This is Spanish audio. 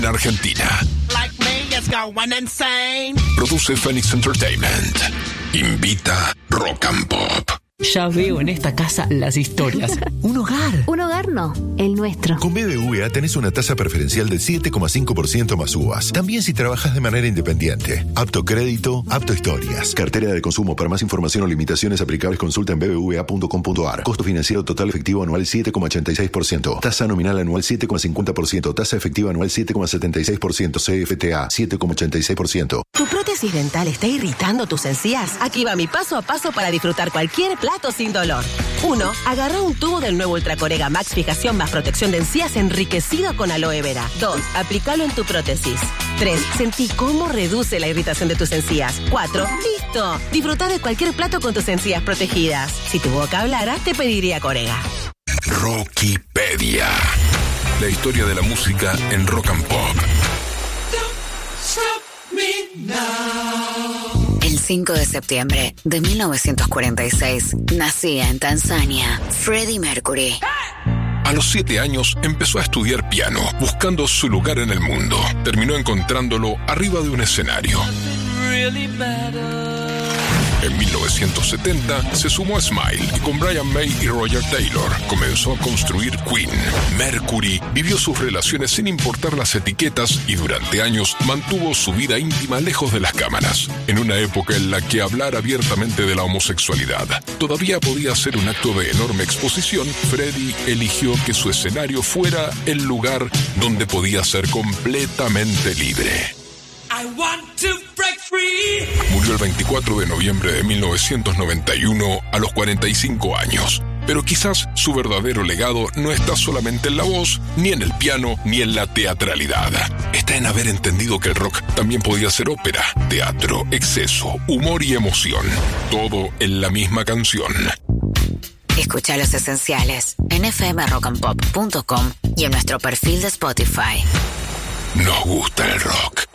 en Argentina. Like me, it's going insane. Produce Phoenix Entertainment. Invita Rock and Pop. Ya veo en esta casa las historias. Un hogar. Un hogar no, el nuestro. Con BBVA tenés una tasa preferencial del 7,5% más uvas. También si trabajas de manera independiente. Apto crédito, apto historias. Cartera de consumo. Para más información o limitaciones aplicables, consulta en bbva.com.ar. Costo financiero total efectivo anual 7,86%. Tasa nominal anual 7,50%. Tasa efectiva anual 7,76%. CFTA 7,86%. ¿Tu prótesis dental está irritando tus encías? Aquí va mi paso a paso para disfrutar cualquier plato sin dolor. 1. Agarra un tubo del nuevo Ultracorega Max Fijación más protección de encías enriquecido con aloe vera. 2. Aplícalo en tu prótesis. 3. Sentí cómo reduce la irritación de tus encías. 4. ¡Listo! Disfruta de cualquier plato con tus encías protegidas. Si tu boca hablara, te pediría Corega. Rockipedia. La historia de la música en Rock and Pop. El 5 de septiembre de 1946 nacía en Tanzania Freddie Mercury. A los 7 años empezó a estudiar piano, buscando su lugar en el mundo. Terminó encontrándolo arriba de un escenario. En 1970 se sumó a Smile y con Brian May y Roger Taylor comenzó a construir Queen. Mercury vivió sus relaciones sin importar las etiquetas y durante años mantuvo su vida íntima lejos de las cámaras. En una época en la que hablar abiertamente de la homosexualidad todavía podía ser un acto de enorme exposición, Freddie eligió que su escenario fuera el lugar donde podía ser completamente libre. I want to break free. Murió el 24 de noviembre de 1991 a los 45 años. Pero quizás su verdadero legado no está solamente en la voz, ni en el piano, ni en la teatralidad. Está en haber entendido que el rock también podía ser ópera, teatro, exceso, humor y emoción. Todo en la misma canción. Escucha Los Esenciales en fmrockandpop.com y en nuestro perfil de Spotify. Nos gusta el rock.